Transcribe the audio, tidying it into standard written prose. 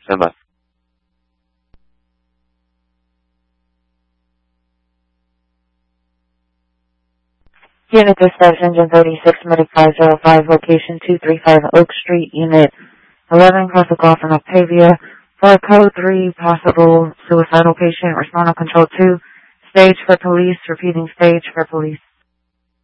Stand by. Unit Dispatch Engine 36, Medic 505, location 235 Oak Street, Unit 11, cross the Gulf in Octavia. For code 3, possible suicidal patient, respond on control 2. Stage for police, repeating stage for police.